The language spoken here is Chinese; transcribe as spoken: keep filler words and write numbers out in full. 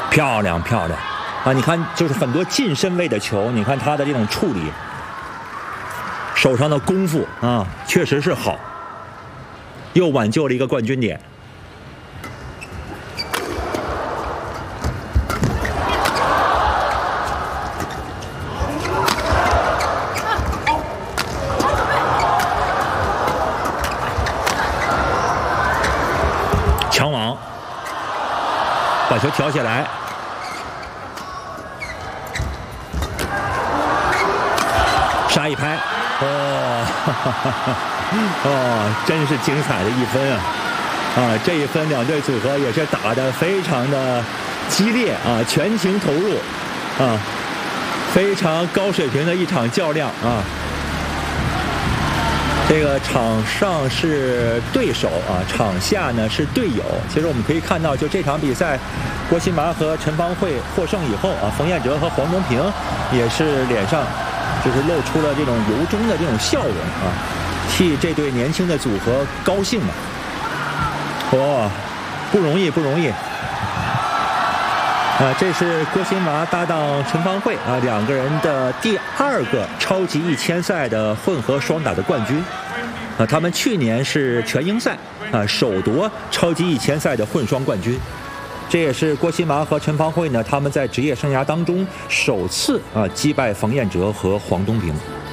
漂亮漂亮啊！你看，就是很多近身位的球，你看他的这种处理，手上的功夫啊，确实是好，又挽救了一个冠军点。强网，把球挑起来，杀一拍，哦，哈哈哈哈哦，真是精彩的一分啊！啊，这一分两队组合也是打得非常的激烈啊，全情投入啊，非常高水平的一场较量啊。这个场上是对手啊，场下呢是队友。其实我们可以看到，就这场比赛，郭新麻和陈芳慧获胜以后啊，冯彦哲和黄东萍也是脸上就是露出了这种由衷的这种笑容啊，替这对年轻的组合高兴了。哇、哦，不容易，不容易。啊，这是郭新麻搭档陈芳慧啊，两个人的第二个超级一千赛的混合双打的冠军。啊，他们去年是全英赛啊首夺超级一千赛的混双冠军。这也是郭新麻和陈芳慧呢，他们在职业生涯当中首次啊击败冯彦哲和黄东萍。